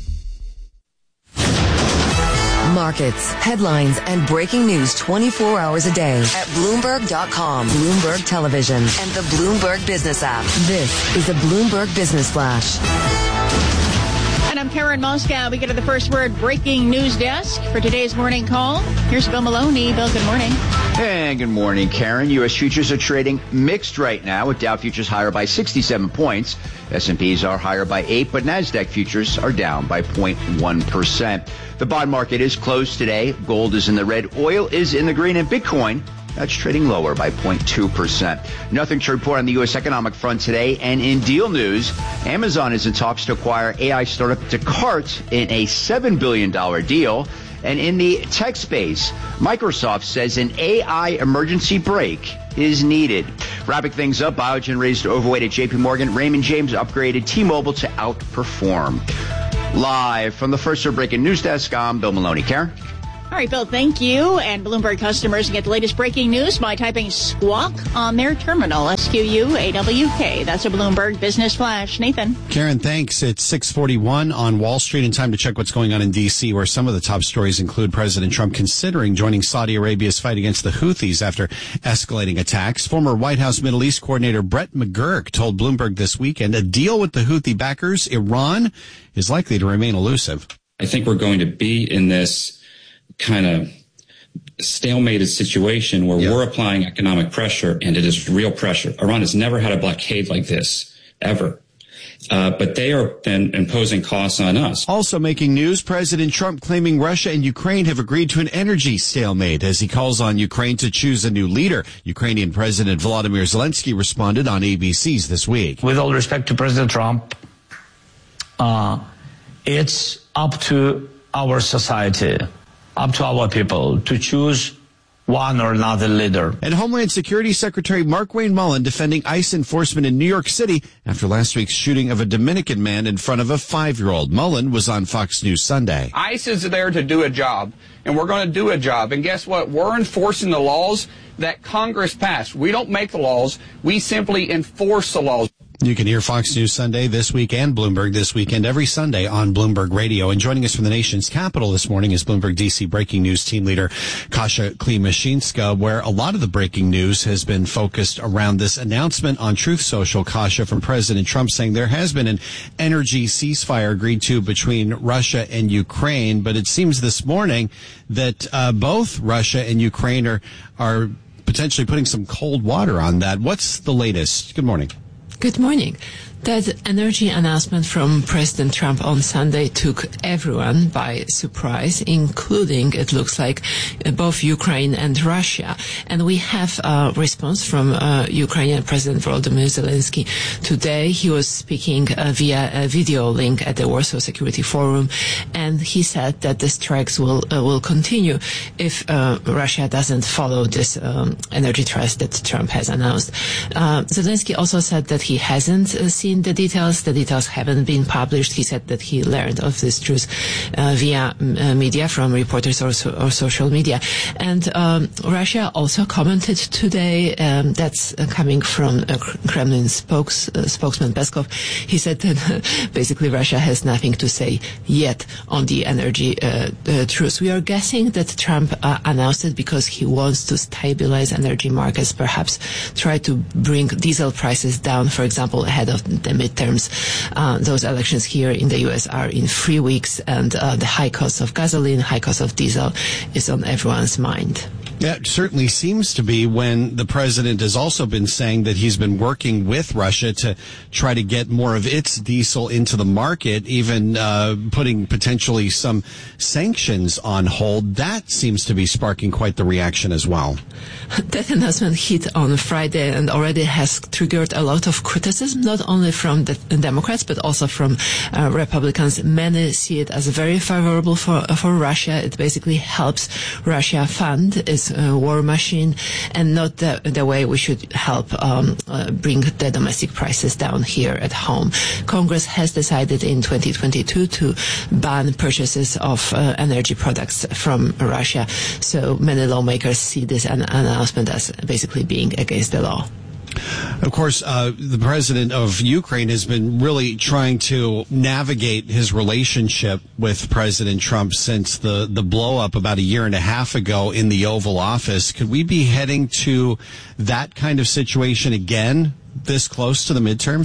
Markets, headlines, and breaking news twenty-four hours a day at Bloomberg dot com, Bloomberg Television, and the Bloomberg Business app. This is the Bloomberg Business Flash. And I'm Karen Moscow. We get to the first word breaking news desk for today's morning call. Here's Bill Maloney. Bill, good morning. Hey, good morning, Karen. U S futures are trading mixed right now, with Dow futures higher by sixty-seven points. S and P's are higher by eight, but NASDAQ futures are down by zero point one percent. The bond market is closed today. Gold is in the red, oil is in the green, and Bitcoin That's trading lower by zero point two percent. Nothing to report on the U S economic front today. And in deal news, Amazon is in talks to acquire A I startup Descartes in a seven billion dollars deal. And in the tech space, Microsoft says an A I emergency brake is needed. Wrapping things up, Biogen raised overweight at J P Morgan. Raymond James upgraded T-Mobile to outperform. Live from the First Word Breaking News Desk, I'm Bill Maloney. Karen? All right, Bill, thank you. And Bloomberg customers get the latest breaking news by typing squawk on their terminal. S Q U A W K. That's a Bloomberg Business Flash. Nathan. Karen, thanks. It's six forty-one on Wall Street, and time to check what's going on in D C, where some of the top stories include President Trump considering joining Saudi Arabia's fight against the Houthis after escalating attacks. Former White House Middle East coordinator Brett McGurk told Bloomberg this weekend a deal with the Houthi backers, Iran, is likely to remain elusive. I think we're going to be in this kind of stalemated situation where yeah. we're applying economic pressure, and it is real pressure. Iran has never had a blockade like this, ever. Uh, but they are then imposing costs on us. Also making news, President Trump claiming Russia and Ukraine have agreed to an energy stalemate as he calls on Ukraine to choose a new leader. Ukrainian President Volodymyr Zelensky responded on A B C's This Week. With all respect to President Trump, uh, it's up to our society, up to our people to choose one or another leader. And Homeland Security Secretary Markwayne Mullin defending ICE enforcement in New York City after last week's shooting of a Dominican man in front of a five-year-old. Mullin was on Fox News Sunday. ICE is there to do a job, and we're going to do a job. And guess what? We're enforcing the laws that Congress passed. We don't make the laws. We simply enforce the laws. You can hear Fox News Sunday this week and Bloomberg this weekend every Sunday on Bloomberg Radio. And joining us from the nation's capital this morning is Bloomberg D C breaking news team leader Kasia Klimashinska, where a lot of the breaking news has been focused around this announcement on Truth Social, Kasia, from President Trump saying there has been an energy ceasefire agreed to between Russia and Ukraine. But it seems this morning that uh, both Russia and Ukraine are, are potentially putting some cold water on that. What's the latest? Good morning. Good morning. That energy announcement from President Trump on Sunday took everyone by surprise, including, it looks like, both Ukraine and Russia. And we have a response from uh, Ukrainian President Volodymyr Zelensky today. He was speaking uh, via a video link at the Warsaw Security Forum, and he said that the strikes will uh, will continue if uh, Russia doesn't follow this um, energy trust that Trump has announced. Uh, Zelensky also said that he hasn't uh, seen the details. The details haven't been published. He said that he learned of this truth uh, via uh, media, from reporters or, so, or social media. And um, Russia also commented today, um, that's uh, coming from uh, Kremlin spokes, uh, spokesman Peskov. He said that uh, basically Russia has nothing to say yet on the energy uh, uh, truce. We are guessing that Trump uh, announced it because he wants to stabilize energy markets, perhaps try to bring diesel prices down, for example, ahead of the midterms. Uh, those elections here in the U S are in three weeks, and uh, the high cost of gasoline, high cost of diesel is on everyone's mind. Yeah, it certainly seems to be, when the president has also been saying that he's been working with Russia to try to get more of its diesel into the market, even uh, putting potentially some sanctions on hold. That seems to be sparking quite the reaction as well. That announcement hit on Friday and already has triggered a lot of criticism, not only from the Democrats, but also from uh, Republicans. Many see it as very favorable for, for Russia. It basically helps Russia fund its Uh, war machine, and not the, the way we should help um, uh, bring the domestic prices down here at home. Congress has decided in twenty twenty-two to ban purchases of uh, energy products from Russia. So many lawmakers see this an announcement as basically being against the law. Of course, uh, the president of Ukraine has been really trying to navigate his relationship with President Trump since the, the blow-up about a year and a half ago in the Oval Office. Could we be heading to that kind of situation again this close to the midterms?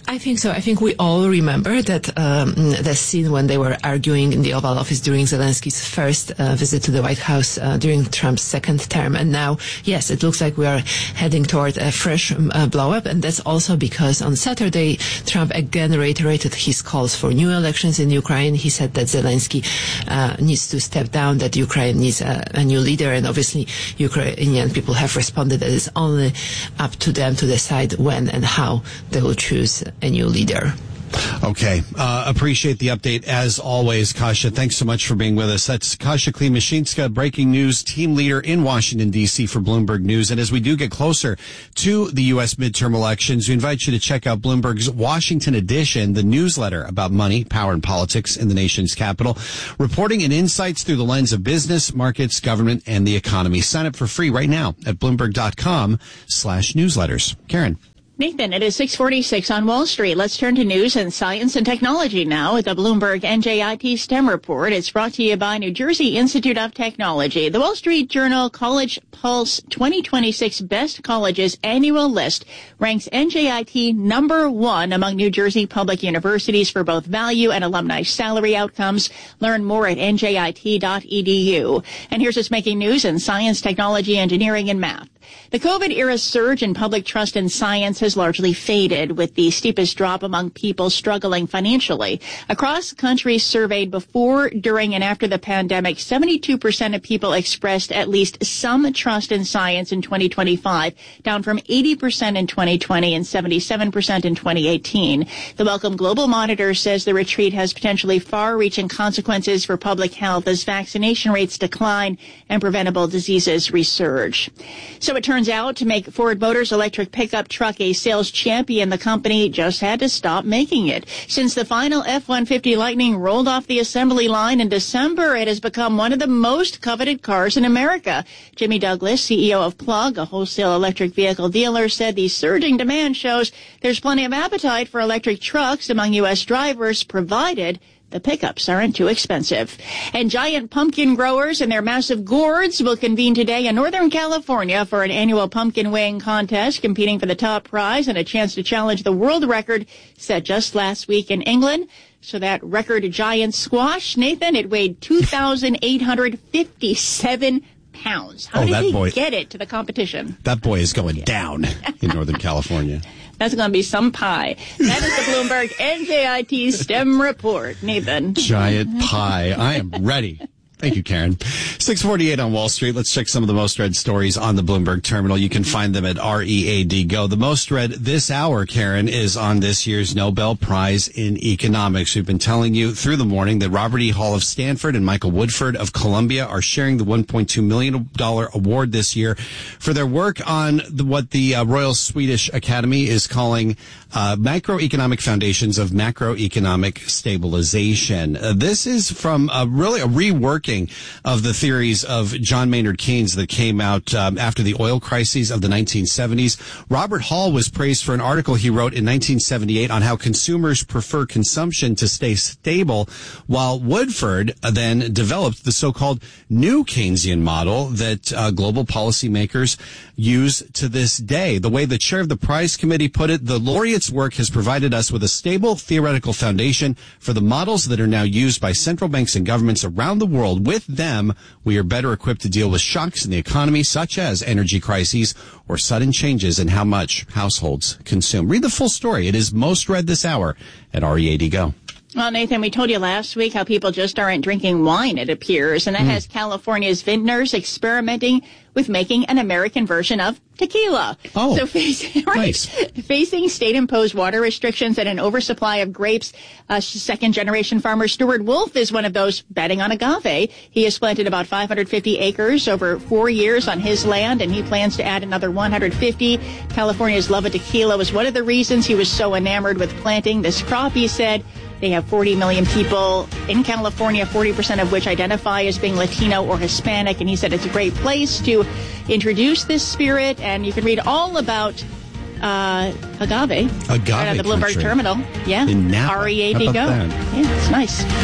I think so. I think we all remember that um, the scene when they were arguing in the Oval Office during Zelensky's first uh, visit to the White House uh, during Trump's second term. And now, yes, it looks like we are heading toward a fresh uh, blow-up. And that's also because on Saturday, Trump again reiterated his calls for new elections in Ukraine. He said that Zelensky uh, needs to step down, that Ukraine needs a, a new leader. And obviously, Ukrainian people have responded that it's only up to them to decide when and how they will choose a new leader. Okay. Uh, appreciate the update as always, Kasia. Thanks so much for being with us. That's Kasia Klimashinska, breaking news team leader in Washington, D C for Bloomberg News. And as we do get closer to the U S midterm elections, we invite you to check out Bloomberg's Washington edition, the newsletter about money, power, and politics in the nation's capital, reporting and insights through the lens of business, markets, government, and the economy. Sign up for free right now at Bloomberg.com slash newsletters. Karen. Nathan, it is six forty-six on Wall Street. Let's turn to news and science and technology now with the Bloomberg N J I T STEM report. It's brought to you by New Jersey Institute of Technology. The Wall Street Journal College Pulse twenty twenty-six Best Colleges annual list ranks N J I T number one among New Jersey public universities for both value and alumni salary outcomes. Learn more at N J I T dot E D U. And here's what's making news in science, technology, engineering, and math. The COVID-era surge in public trust in science has largely faded, with the steepest drop among people struggling financially. Across countries surveyed before, during, and after the pandemic, seventy-two percent of people expressed at least some trust in science in twenty twenty-five, down from eighty percent in twenty twenty and seventy-seven percent in twenty eighteen. The Wellcome Global Monitor says the retreat has potentially far-reaching consequences for public health as vaccination rates decline and preventable diseases resurge. So it turns out, to make Ford Motors electric pickup truck a sales champion, the company just had to stop making it. Since the final F one fifty Lightning rolled off the assembly line in December, it has become one of the most coveted cars in America. Jimmy Douglas, C E O of Plug, a wholesale electric vehicle dealer, said the surging demand shows there's plenty of appetite for electric trucks among U S drivers, provided the pickups aren't too expensive. And giant pumpkin growers and their massive gourds will convene today in Northern California for an annual pumpkin weighing contest, competing for the top prize and a chance to challenge the world record set just last week in England. So that record giant squash, Nathan, it weighed two thousand eight hundred fifty-seven pounds. How oh, did that he boy, get it to the competition? That boy is going down in Northern California. That's going to be some pie. That is the Bloomberg N J I T STEM report. Nathan. Giant pie. I am ready. Thank you, Karen. six forty-eight on Wall Street. Let's check some of the most read stories on the Bloomberg terminal. You can find them at R E A D Go. The most read this hour, Karen, is on this year's Nobel Prize in Economics. We've been telling you through the morning that Robert E. Hall of Stanford and Michael Woodford of Columbia are sharing the one point two million dollars award this year for their work on the, what the uh, Royal Swedish Academy is calling uh, macroeconomic foundations of macroeconomic stabilization. Uh, this is from a, really a reworking of the theories of John Maynard Keynes that came out um, after the oil crises of the nineteen seventies. Robert Hall was praised for an article he wrote in nineteen seventy-eight on how consumers prefer consumption to stay stable, while Woodford uh, then developed the so-called new Keynesian model that uh, global policymakers use to this day. The way the chair of the prize committee put it, the laureate's work has provided us with a stable theoretical foundation for the models that are now used by central banks and governments around the world. With them, we are better equipped to deal with shocks in the economy, such as energy crises or sudden changes in how much households consume. Read the full story. It is most read this hour at R E A D Go. Well, Nathan, we told you last week how people just aren't drinking wine, it appears, and that mm. has California's vintners experimenting with making an American version of tequila. Oh, so facing, right, nice. Facing state-imposed water restrictions and an oversupply of grapes, uh, second-generation farmer Stuart Wolf is one of those betting on agave. He has planted about five hundred fifty acres over four years on his land, and he plans to add another one hundred fifty. California's love of tequila was one of the reasons he was so enamored with planting this crop, he said. They have forty million people in California, forty percent of which identify as being Latino or Hispanic. And he said it's a great place to introduce this spirit. And you can read all about uh, agave. Agave right on the Bloomberg country. Terminal. Yeah. In Napa. R E A D Go. That? Yeah, it's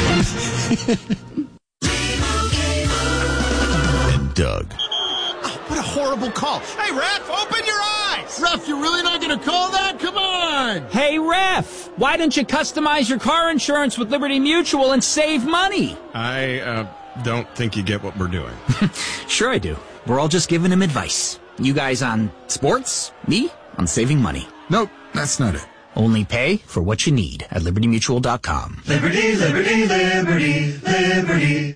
nice. And Doug. What a horrible call. Hey, Ref, open your eyes. Ref, you're really not going to call that? Come on. Hey, Ref. Why don't you customize your car insurance with Liberty Mutual and save money? I, uh, don't think you get what we're doing. Sure I do. We're all just giving him advice. You guys on sports, me on saving money. Nope, that's not it. Only pay for what you need at liberty mutual dot com. Liberty, liberty, liberty, liberty.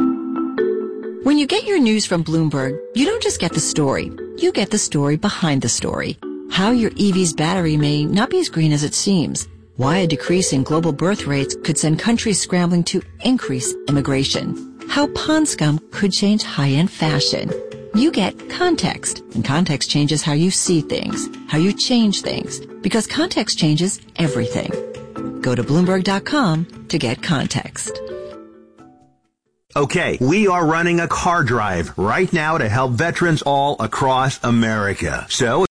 When you get your news from Bloomberg, you don't just get the story. You get the story behind the story. How your E V's battery may not be as green as it seems. Why a decrease in global birth rates could send countries scrambling to increase immigration. How pond scum could change high-end fashion. You get context, and context changes how you see things, how you change things, because context changes everything. Go to Bloomberg dot com to get context. Okay, we are running a car drive right now to help veterans all across America. So,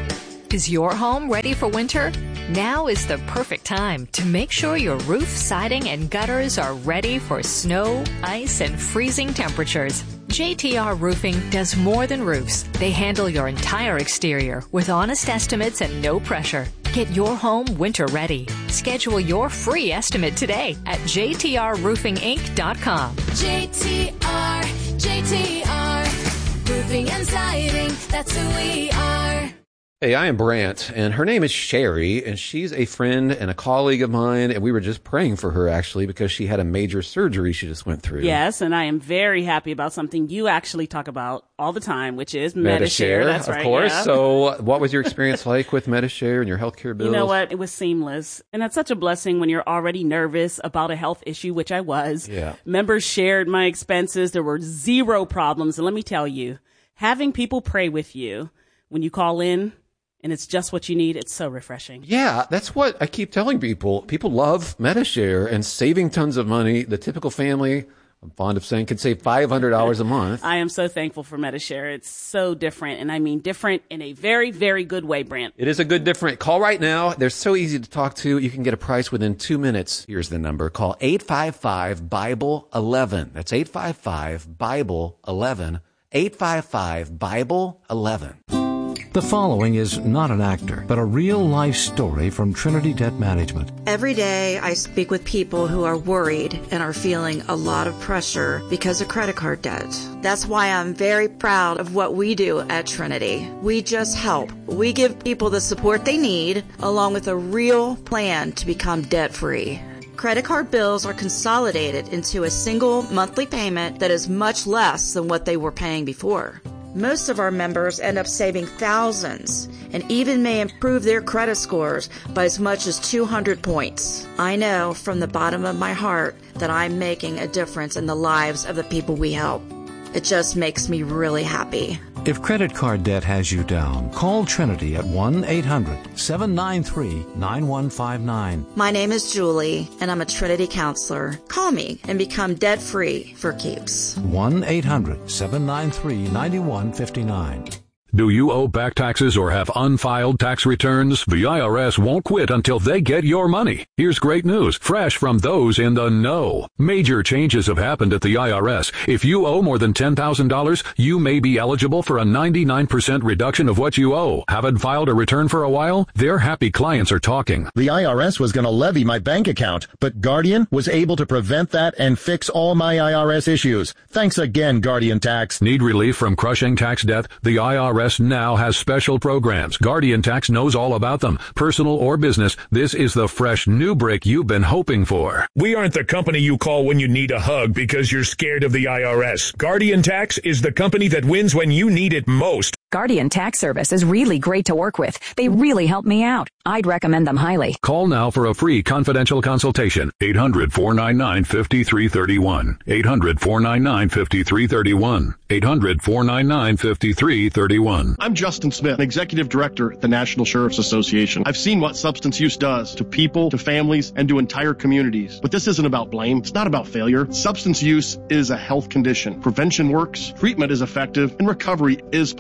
is your home ready for winter? Now is the perfect time to make sure your roof, siding, and gutters are ready for snow, ice, and freezing temperatures. J T R Roofing does more than roofs. They handle your entire exterior with honest estimates and no pressure. Get your home winter ready. Schedule your free estimate today at j t r roofing inc dot com. J T R, J T R, roofing and siding, that's who we are. Hey, I am Brant, and her name is Sherry, and she's a friend and a colleague of mine, and we were just praying for her, actually, because she had a major surgery she just went through. Yes, and I am very happy about something you actually talk about all the time, which is Medi-Share. That's of right, course. yeah. So what was your experience like with Medi-Share and your healthcare bills? You know what? It was seamless. And that's such a blessing when you're already nervous about a health issue, which I was. Yeah. Members shared my expenses. There were zero problems. And let me tell you, having people pray with you when you call in, and it's just what you need, it's so refreshing. Yeah, that's what I keep telling people. People love Medi-Share and saving tons of money. The typical family, I'm fond of saying, could save five hundred dollars a month. I am so thankful for Medi-Share. It's so different, and I mean different in a very, very good way, Brant. It is a good different. Call right now. They're so easy to talk to. You can get a price within two minutes. Here's the number. Call eight five five, Bible eleven. That's eight five five, Bible eleven. eight five five, Bible eleven. The following is not an actor, but a real-life story from Trinity Debt Management. Every day I speak with people who are worried and are feeling a lot of pressure because of credit card debt. That's why I'm very proud of what we do at Trinity. We just help. We give people the support they need, along with a real plan to become debt-free. Credit card bills are consolidated into a single monthly payment that is much less than what they were paying before. Most of our members end up saving thousands and even may improve their credit scores by as much as two hundred points. I know from the bottom of my heart that I'm making a difference in the lives of the people we help. It just makes me really happy. If credit card debt has you down, call Trinity at one eight hundred, seven nine three, nine one five nine. My name is Julie, and I'm a Trinity counselor. Call me and become debt-free for keeps. one eight hundred, seven nine three, nine one five nine. Do you owe back taxes or have unfiled tax returns? The I R S won't quit until they get your money. Here's great news, fresh from those in the know. Major changes have happened at the I R S. If you owe more than ten thousand dollars, you may be eligible for a ninety-nine percent reduction of what you owe. Haven't filed a return for a while? Their happy clients are talking. The I R S was going to levy my bank account, but Guardian was able to prevent that and fix all my I R S issues. Thanks again, Guardian Tax. Need relief from crushing tax debt? The I R S now has special programs. Guardian Tax knows all about them. Personal or business, this is the fresh new break you've been hoping for. We aren't the company you call when you need a hug because you're scared of the I R S. Guardian Tax is the company that wins when you need it most. Guardian Tax Service is really great to work with. They really help me out. I'd recommend them highly. Call now for a free confidential consultation. eight hundred, four nine nine, five three three one. eight hundred, four nine nine, five three three one. eight hundred, four nine nine, five three three one. I'm Justin Smith, Executive Director at the National Sheriff's Association. I've seen what substance use does to people, to families, and to entire communities. But this isn't about blame. It's not about failure. Substance use is a health condition. Prevention works, treatment is effective, and recovery is possible.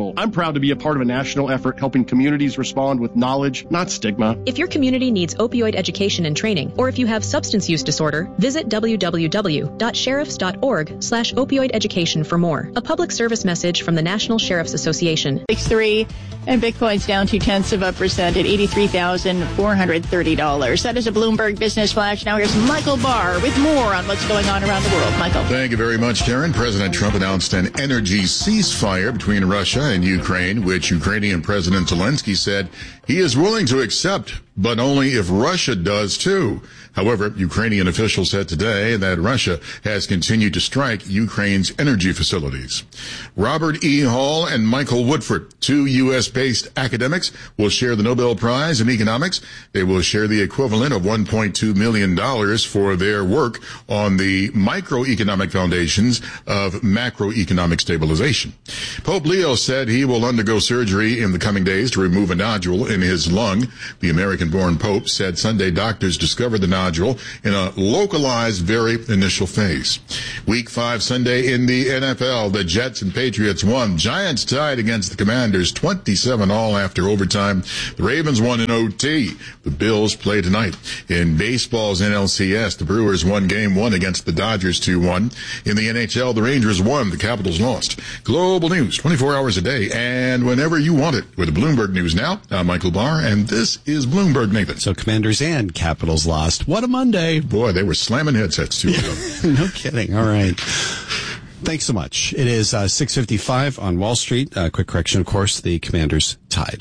role. I'm proud to be a part of a national effort helping communities respond with knowledge, not stigma. If your community needs opioid education and training, or if you have substance use disorder, visit w w w dot sheriffs dot org slash opioid education for more. A public service message from the National Sheriff's Association. six three and Bitcoin's down two tenths of a percent at eighty-three thousand four hundred thirty dollars. That is a Bloomberg Business Flash. Now here's Michael Barr with more on what's going on around the world. Michael. Thank you very much, Karen. President Trump announced an energy ceasefire between Russia and Ukraine, which Ukrainian President Zelensky said he is willing to accept, but only if Russia does too. However, Ukrainian officials said today that Russia has continued to strike Ukraine's energy facilities. Robert E. Hall and Michael Woodford, two U S-based academics, will share the Nobel Prize in Economics. They will share the equivalent of one point two million dollars for their work on the microeconomic foundations of macroeconomic stabilization. Pope Leo said he will undergo surgery in the coming days to remove a nodule in his lung. The American-born Pope said Sunday doctors discovered the nodule in a localized, very initial phase. Week five Sunday in the N F L, the Jets and Patriots won. Giants tied against the Commanders, twenty-seven all after overtime. The Ravens won in O T. The Bills play tonight. In baseball's N L C S, the Brewers won game one against the Dodgers two one. In the N H L, the Rangers won. The Capitals lost. Global news, twenty-four hours a day and whenever you want it. With Bloomberg News Now, I'm Michael Barr, and this is Bloomberg Nathan. So Commanders and Capitals lost. What a Monday. Boy, they were slamming headsets too. No kidding. All right. Thanks so much. It is uh, six fifty-five on Wall Street. Uh, quick correction, of course, the Commanders tied.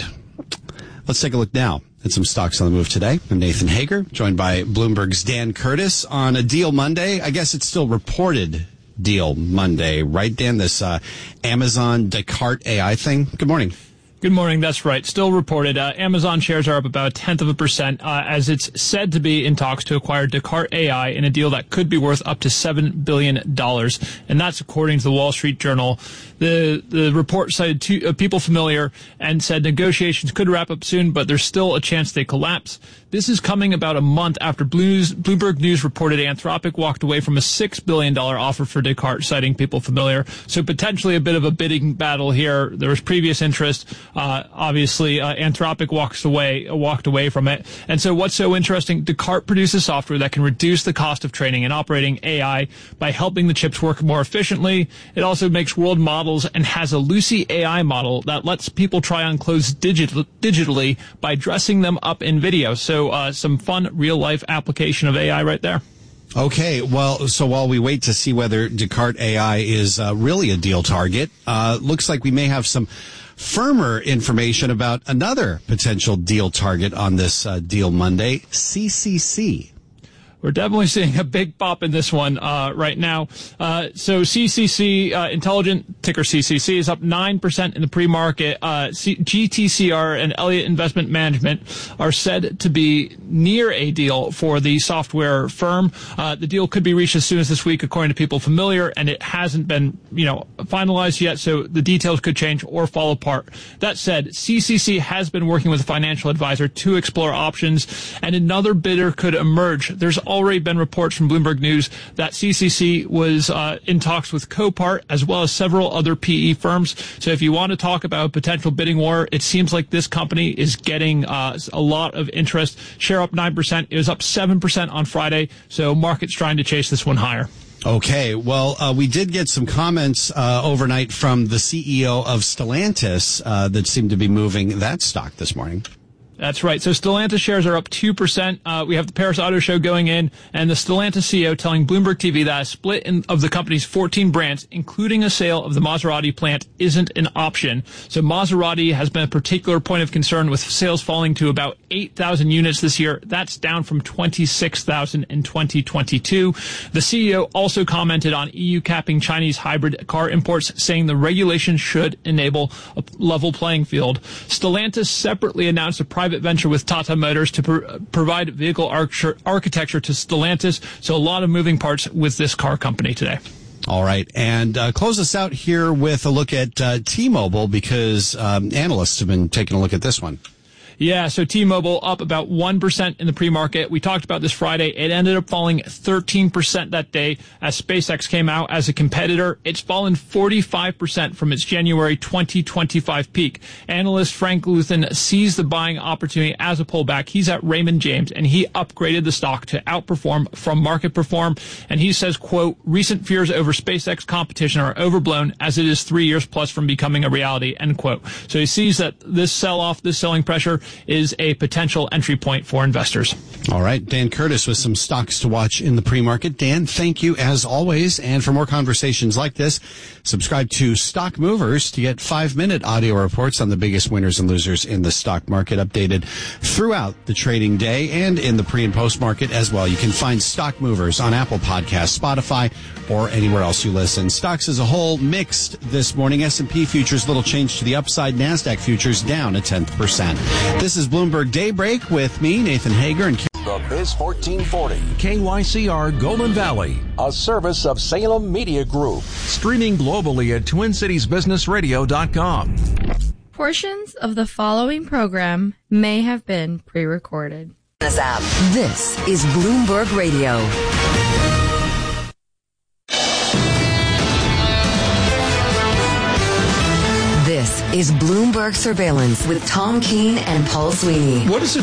Let's take a look now at some stocks on the move today. I'm Nathan Hager, joined by Bloomberg's Dan Curtis on a Deal Monday. I guess it's still reported Deal Monday, right, Dan? This uh, Amazon Descartes A I thing. Good morning. Good morning. That's right. Still reported. Uh, Amazon shares are up about a tenth of a percent uh, as it's said to be in talks to acquire Descartes A I in a deal that could be worth up to seven billion dollars. And that's according to the Wall Street Journal. The the report cited two uh, people familiar and said negotiations could wrap up soon, but there's still a chance they collapse. This is coming about a month after Blues, Bloomberg News reported Anthropic walked away from a six billion dollars offer for Descartes, citing people familiar. So potentially a bit of a bidding battle here. There was previous interest. Uh, obviously, uh, Anthropic walks away, uh, walked away from it. And so what's so interesting, Descartes produces software that can reduce the cost of training and operating A I by helping the chips work more efficiently. It also makes world models and has a Lucy A I model that lets people try on clothes digit- digitally by dressing them up in video. So uh, some fun real-life application of A I right there. Okay, well, so while we wait to see whether Descartes A I is uh, really a deal target, uh, looks like we may have some firmer information about another potential deal target on this uh, Deal Monday, C C C. We're definitely seeing a big pop in this one uh, right now. Uh, so C C C, uh, Intelligent, ticker C C C, is up nine percent in the pre-market. Uh, C- G T C R and Elliott Investment Management are said to be near a deal for the software firm. Uh, the deal could be reached as soon as this week, according to people familiar, and it hasn't been, you know, finalized yet, so the details could change or fall apart. That said, C C C has been working with a financial advisor to explore options, and another bidder could emerge. There's already been reports from Bloomberg News that C C C was uh, in talks with Copart as well as several other P E firms. So if you want to talk about a potential bidding war, it seems like this company is getting uh, a lot of interest. Share up nine percent. It was up seven percent on Friday. So market's trying to chase this one higher. Okay, well, uh, we did get some comments uh, overnight from the C E O of Stellantis uh, that seemed to be moving that stock this morning. That's right. So Stellantis shares are up two percent. Uh, we have the Paris Auto Show going in, and the Stellantis C E O telling Bloomberg T V that a split in, of the company's fourteen brands, including a sale of the Maserati plant, isn't an option. So Maserati has been a particular point of concern, with sales falling to about eight thousand units this year. That's down from twenty-six thousand in twenty twenty-two. The C E O also commented on E U capping Chinese hybrid car imports, saying the regulation should enable a level playing field. Stellantis separately announced a private private venture with Tata Motors to pr- provide vehicle arch- architecture to Stellantis. So a lot of moving parts with this car company today. All right. And uh, close us out here with a look at uh, T-Mobile, because um, analysts have been taking a look at this one. Yeah, so T-Mobile up about one percent in the pre-market. We talked about this Friday. It ended up falling thirteen percent that day as SpaceX came out as a competitor. It's fallen forty-five percent from its January twenty twenty-five peak. Analyst Frank Luthen sees the buying opportunity as a pullback. He's at Raymond James, and he upgraded the stock to outperform from market perform. And he says, quote, recent fears over SpaceX competition are overblown as it is three years plus from becoming a reality, end quote. So he sees that this sell-off, this selling pressure is a potential entry point for investors. All right. Dan Curtis with some stocks to watch in the pre-market. Dan, thank you as always. And for more conversations like this, subscribe to Stock Movers to get five-minute audio reports on the biggest winners and losers in the stock market, updated throughout the trading day and in the pre- and post-market as well. You can find Stock Movers on Apple Podcasts, Spotify, or anywhere else you listen. Stocks as a whole mixed this morning. S and P futures little change to the upside. NASDAQ futures down a tenth percent. This is Bloomberg Daybreak with me, Nathan Hager, and The Biz fourteen forty, K Y C R Golden Valley, a service of Salem Media Group. Streaming globally at twin cities business radio dot com. Portions of the following program may have been pre-recorded. This is Bloomberg Radio. This is Bloomberg Surveillance with Tom Keene and Paul Sweeney. What is it